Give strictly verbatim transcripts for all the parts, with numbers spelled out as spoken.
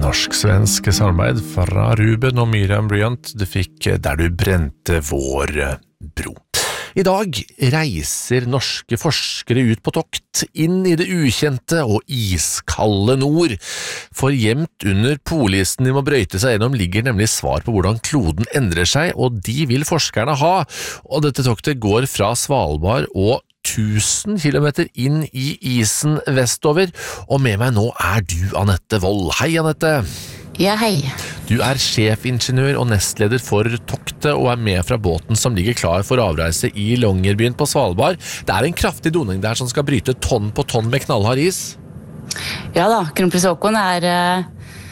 norsk-svensk samarbeid fra Ruben og Miriam Bryant du fikk Der du brente vår bro. I dag reiser norske forskere ut på tokt inn i det ukjente og iskalde nord. For gjemt under polisen de må brøyte seg gjennom ligger nemlig svar på hvordan kloden endrer seg, og de vil forskerne ha. Og dette toktet går fra Svalbard og tusen kilometer inn i isen vestover, og med meg nå er du, Anette Wold. Hei, Anette! Ja, hei. Du er sjefingeniør og nestleder for toktet og er med fra båten som ligger klar for avreise i Longyearbyen på Svalbard. Det er en kraftig doning der som skal bryte tonn på tonn med knallhard is. Ja da, Kronprins Haakon er eh,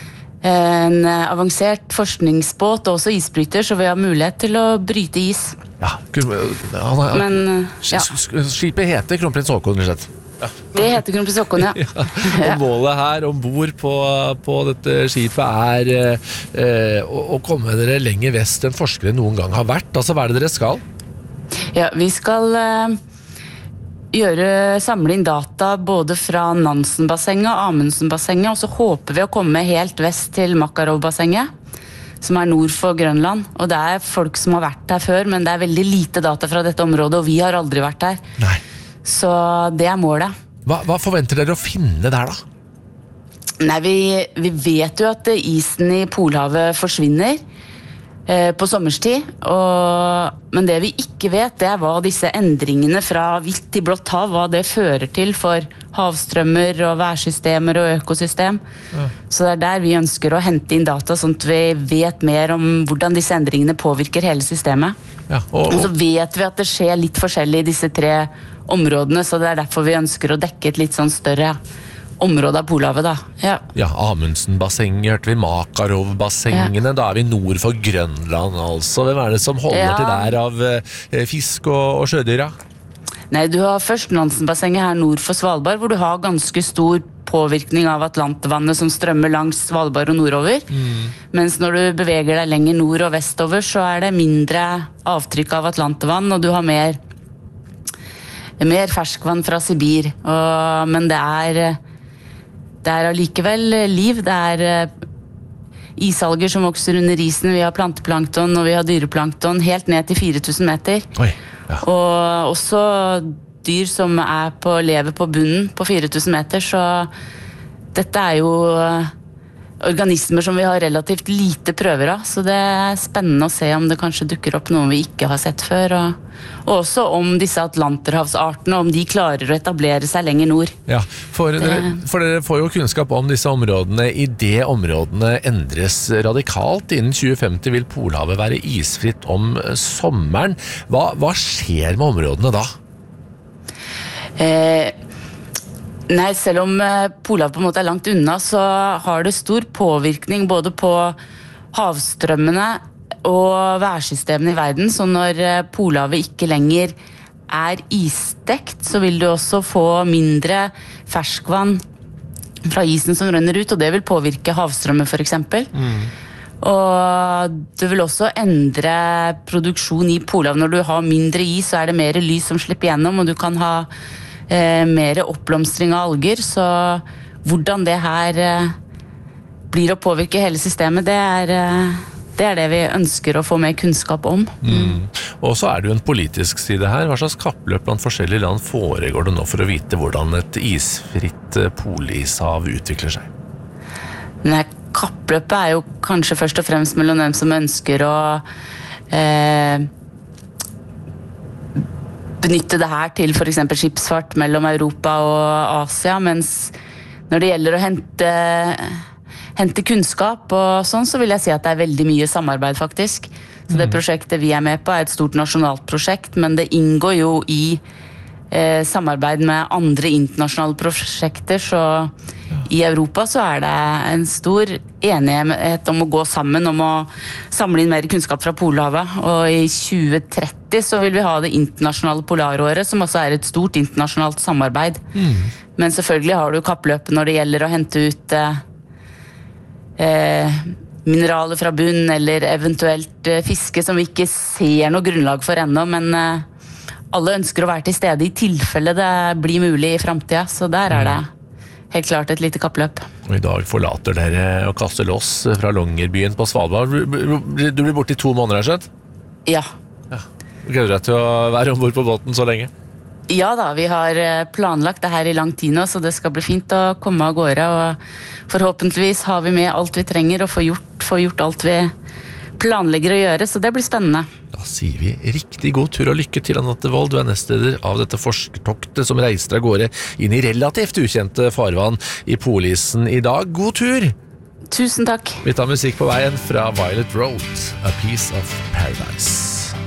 en avansert forskningsbåt og også isbryter, så vi har mulighet til å bryte is. Ja, han er, Men, ja. Skipet heter Kronprins Haakon, rett og slett. Ja. Det heter Kronprins Haakon, ja. Ja. Og målet her ombord på, på dette skipet er eh, å, å komme dere lenger vest enn forskere noen gang har vært. Altså, hva er det dere skal? Ja, vi skal eh, gjøre, samle inn data både fra Nansen-bassenget og Amundsen-bassenget, og så håper vi å komme helt vest til Makarov-bassenget, som er nord for Grønland. Og det er folk som har vært her før, men det er veldig lite data fra dette området, og vi har aldri vært her. Nei. Så det er målet. Hva, hva forventer dere å finne der da? Nei, vi, vi vet jo at isen i Polhavet forsvinner eh, på sommerstid, og, men det vi ikke vet, det er hva disse endringene fra hvitt til blått hav, hva det fører til for havstrømmer og værsystemer og økosystem. Ja. Så det er der vi ønsker å hente inn data, sånn at vi vet mer om hvordan disse endringene påvirker hele systemet. Ja, og, og... og så vet vi at det skjer litt forskjellig i disse tre områdene, så det er derfor vi ønsker å dekke et litt sånn større område av Polhavet, da. Ja, ja Amundsen-bassenget, hørte vi Makarov-bassengene, ja. Da er vi nord for Grønland, altså. Hvem er det som holder ja. til der av eh, fisk og, og sjødyra? Nei, du har først Nansen-bassenget her nord for Svalbard, hvor du har ganske stor påvirkning av Atlantervannet som strømmer langs Svalbard og nordover. Mm. Mens når du beveger deg lenger nord og vestover, så er det mindre avtrykk av Atlantervann, og du har mer mer ferskvann fra Sibir, og, men det er det er allikevel liv, det er isalger som vokser under isen, vi har planteplankton og vi har dyreplankton helt ned til fire tusen meter. Oi, ja. Og også dyr som er på, lever på bunnen på fire tusen meter, så dette er jo organismer som vi har relativt lite prøver av, så det er spennende å se om det kanskje dukker opp noe vi ikke har sett før, og, og også om disse atlanterhavsartene, om de klarer å etablere seg lenger nord. Ja, for dere, for dere får jo kunnskap om disse områdene. I det områdene endres radikalt. Innen tjue femti vil Polhavet være isfritt om sommeren. Hva, hva skjer med områdene da? Eh, Nei, selv om Polhavet på en måte er langt unna, så har det stor påvirkning både på havstrømmene og værsystemene i verden. Så når Polhavet ikke lenger er isdekt, så vil du også få mindre ferskvann fra isen som renner ut, og det vil påvirke havstrømmer for eksempel. Mm. Og det vil også endre produksjon i Polhavet. Når du har mindre is, så er det mer lys som slipper gjennom, og du kan ha Eh, mer oppblomstring av alger, så hvordan det her eh, blir å påvirke hele systemet, det er, eh, det er det vi ønsker å få mer kunnskap om. Mm. Og så er det jo en politisk side her. Hva slags kappløp blant forskjellige land foregår det nå for å vite hvordan et isfritt polishav utvikler seg? Nei, kappløpet er jo kanskje først og fremst mellom dem som ønsker å eh, benytte det her til for eksempel skipsfart mellom Europa og Asia, mens når det gjelder å hente, hente kunnskap og sånn, så vil jeg si at det er veldig mye samarbeid faktisk. Så det prosjektet vi er med på er et stort nasjonalt prosjekt, men det inngår jo i eh, samarbeid med andre internasjonale prosjekter, så i Europa så er det en stor enighet om å gå sammen, om å samle inn mer kunnskap fra Polhavet, og i tjue tretti så vil vi ha det internasjonale polaråret, som også er et stort internasjonalt samarbeid. Mm. Men selvfølgelig har du kappløpet når det gjelder å hente ut eh, mineraler fra bunn, eller eventuelt eh, fiske som vi ikke ser noe grunnlag for ennå, men eh, alle ønsker å være til stede i tilfelle det blir mulig i fremtiden, så der er det helt klart et lite kappløp. Og i dag forlater dere og kaster loss fra Longyearbyen på Svalbard. Du blir borte i to måneder, har jeg skjønt? Ja. Ja. Gleder deg til å være ombord på båten så lenge? Ja da, vi har planlagt det her i lang tid nå, så det skal bli fint å komme av gårde, og forhåpentligvis har vi med alt vi trenger og får gjort, får gjort alt vi planlegger å gjøre, så det blir spennende. Da sier vi riktig god tur og lykke til, Anette Wold. Du er nestleder av dette forskertoktet som reiser av gårde inn i relativt ukjente farvann i Polisen i dag. God tur! Tusen takk! Vi tar musikk på veien fra Violet Road, A Piece of Paradise.